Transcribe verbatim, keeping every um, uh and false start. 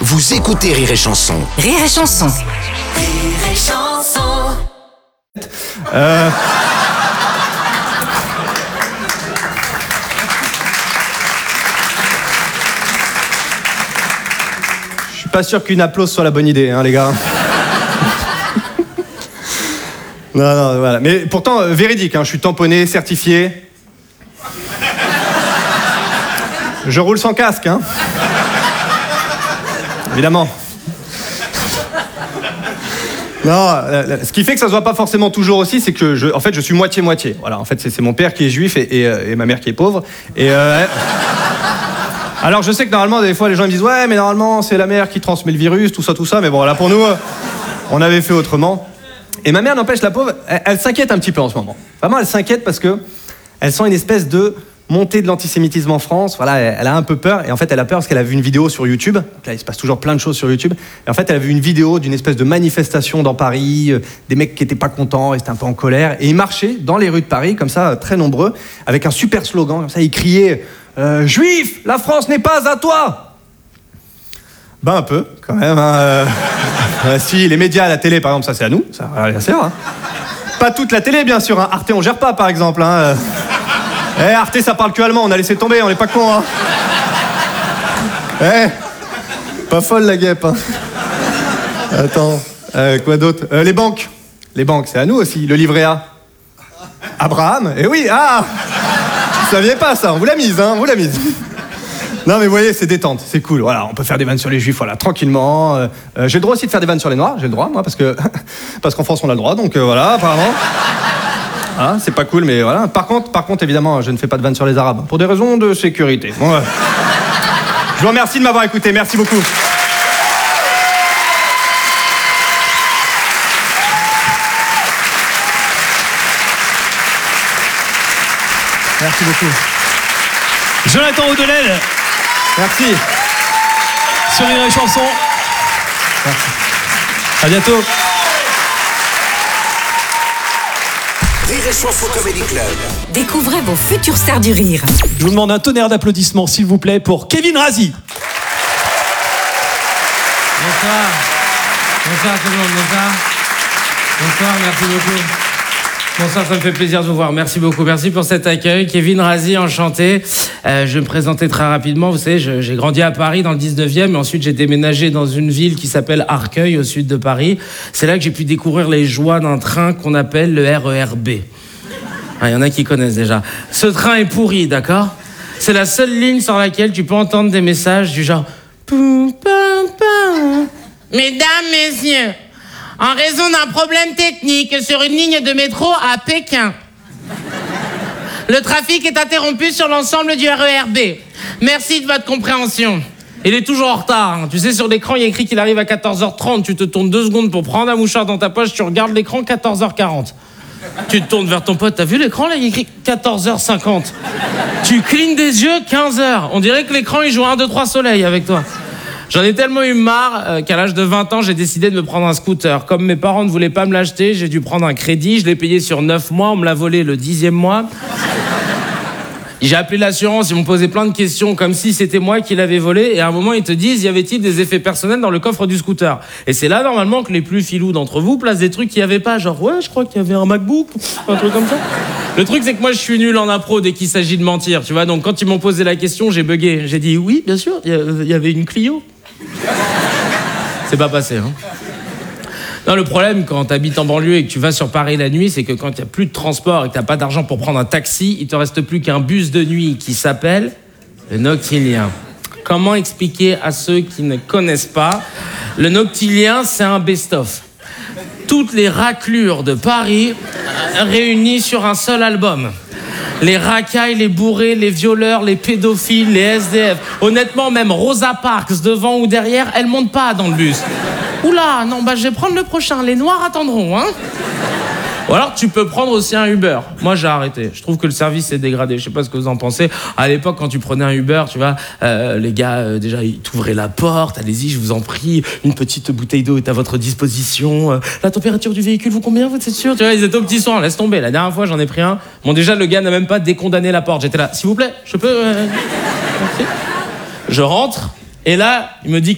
Vous écoutez Rire et Chanson. Rire et Chanson. Rire et Chanson. Euh... Je suis pas sûr qu'une applause soit la bonne idée, hein, les gars. Non, non, voilà. Mais pourtant, euh, véridique, hein, je suis tamponné, certifié. Je roule sans casque, hein. Évidemment. Non, ce qui fait que ça se voit pas forcément toujours aussi, c'est que je, en fait, je suis moitié-moitié. Voilà, en fait, c'est, c'est mon père qui est juif et, et, et ma mère qui est pauvre. Et euh, alors, je sais que normalement, des fois, les gens me disent ouais, mais normalement, c'est la mère qui transmet le virus, tout ça, tout ça. Mais bon, là, pour nous, on avait fait autrement. Et ma mère, n'empêche, la pauvre, elle, elle s'inquiète un petit peu en ce moment. Vraiment, elle s'inquiète parce que elle sent une espèce de montée de l'antisémitisme en France. Voilà, elle, elle a un peu peur. Et en fait, elle a peur parce qu'elle a vu une vidéo sur YouTube. Donc là, il se passe toujours plein de choses sur YouTube. Et en fait, elle a vu une vidéo d'une espèce de manifestation dans Paris, euh, des mecs qui étaient pas contents, ils étaient un peu en colère. Et ils marchaient dans les rues de Paris, comme ça, très nombreux, avec un super slogan. Comme ça, ils criaient euh, « Juifs, la France n'est pas à toi !» Ben un peu, quand même. Hein, euh... euh, si les médias, la télé, par exemple, ça c'est à nous, ça bien sûr. Hein. Pas toute la télé, bien sûr. Hein. Arte, on gère pas, par exemple. Hein. Eh, Arte, ça parle que allemand, on a laissé tomber, on est pas con. Hein. Eh, pas folle la guêpe. Hein. Attends, euh, quoi d'autre euh, Les banques. Les banques, c'est à nous aussi. Le livret A. Abraham. Eh oui, ah, vous saviez pas ça, on vous l'a mise, hein, on vous l'a mise. Non mais vous voyez, c'est détente, c'est cool. Voilà, on peut faire des vannes sur les juifs, voilà, tranquillement. Euh, euh, j'ai le droit aussi de faire des vannes sur les noirs, j'ai le droit, moi, parce que parce qu'en France on a le droit, donc euh, voilà, apparemment. Hein, c'est pas cool, mais voilà. Par contre, par contre, évidemment, je ne fais pas de vannes sur les arabes pour des raisons de sécurité. Bon, ouais. Je vous remercie de m'avoir écouté, merci beaucoup. Merci beaucoup. Jonathan Audelel. Merci. Sur Rire et Chanson. Merci. À bientôt. Rire et Chanson Comedy Club. Découvrez vos futures stars du rire. Je vous demande un tonnerre d'applaudissements, s'il vous plaît, pour Kevin Razi. Bonsoir. Bonsoir tout le monde, bonsoir. Bonsoir, merci beaucoup. Bonsoir, ça me fait plaisir de vous voir. Merci beaucoup, merci pour cet accueil. Kevin Razi, enchanté. Euh, je vais me présenter très rapidement. Vous savez, je, j'ai grandi à Paris dans le dix-neuvième et ensuite j'ai déménagé dans une ville qui s'appelle Arcueil, au sud de Paris. C'est là que j'ai pu découvrir les joies d'un train qu'on appelle le R E R B. Ah, il y en a qui connaissent déjà. Ce train est pourri, d'accord ? C'est la seule ligne sur laquelle tu peux entendre des messages du genre... Mesdames, messieurs, en raison d'un problème technique sur une ligne de métro à Pékin, le trafic est interrompu sur l'ensemble du R E R B. Merci de votre compréhension. Il est toujours en retard. Hein. Tu sais, sur l'écran, il y a écrit qu'il arrive à quatorze heures trente. Tu te tournes deux secondes pour prendre un mouchoir dans ta poche. Tu regardes l'écran, quatorze heures quarante. Tu te tournes vers ton pote. T'as vu l'écran, là? Il y a écrit quatorze heures cinquante. Tu clignes des yeux, quinze heures. On dirait que l'écran, il joue un, deux, trois soleils avec toi. J'en ai tellement eu marre euh, qu'à l'âge de vingt ans, j'ai décidé de me prendre un scooter. Comme mes parents ne voulaient pas me l'acheter, j'ai dû prendre un crédit. Je l'ai payé sur neuf mois. On me l'a volé le dixième mois. J'ai appelé l'assurance, ils m'ont posé plein de questions comme si c'était moi qui l'avais volé. Et à un moment, ils te disent, y avait-il des effets personnels dans le coffre du scooter? Et c'est là, normalement, que les plus filous d'entre vous placent des trucs qu'il n'y avait pas. Genre, ouais, je crois qu'il y avait un MacBook, un truc comme ça. Le truc, c'est que moi, je suis nul en impro dès qu'il s'agit de mentir, tu vois. Donc, quand ils m'ont posé la question, j'ai bugué. J'ai dit, oui, bien sûr, il y avait une Clio. C'est pas passé, hein. Non, le problème, quand t'habites en banlieue et que tu vas sur Paris la nuit, c'est que quand il n'y a plus de transport et que t'as pas d'argent pour prendre un taxi, il te reste plus qu'un bus de nuit qui s'appelle le Noctilien. Comment expliquer à ceux qui ne connaissent pas? Le Noctilien, c'est un best-of. Toutes les raclures de Paris réunies sur un seul album. Les racailles, les bourrés, les violeurs, les pédophiles, les S D F. Honnêtement, même Rosa Parks, devant ou derrière, elle monte pas dans le bus. Oula, non, bah je vais prendre le prochain. Les noirs attendront, hein. Ou alors tu peux prendre aussi un Uber. Moi j'ai arrêté. Je trouve que le service est dégradé. Je sais pas ce que vous en pensez. À l'époque, quand tu prenais un Uber, tu vois, euh, les gars, euh, déjà ils t'ouvraient la porte. Allez-y, je vous en prie. Une petite bouteille d'eau est à votre disposition. Euh, la température du véhicule, vous combien, vous êtes sûr? Tu vois, ils étaient au petit soin. Laisse tomber. La dernière fois, j'en ai pris un. Bon, déjà le gars n'a même pas décondamné la porte. J'étais là. S'il vous plaît, je peux. Euh... Je rentre et là, il me dit